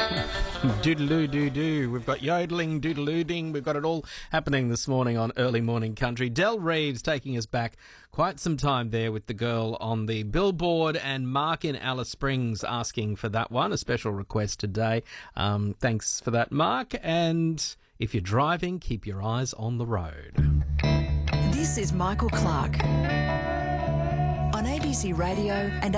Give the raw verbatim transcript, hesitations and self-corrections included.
Doodaloo doo doo. We've got yodeling, doodaloo-ding. We've got it all happening this morning on Early Morning Country. Del Reeves taking us back quite some time there with the girl on the billboard, and Mark in Alice Springs asking for that one. A special request today. Um, thanks for that, Mark. And if you're driving, keep your eyes on the road. This is Michael Clark on A B C Radio and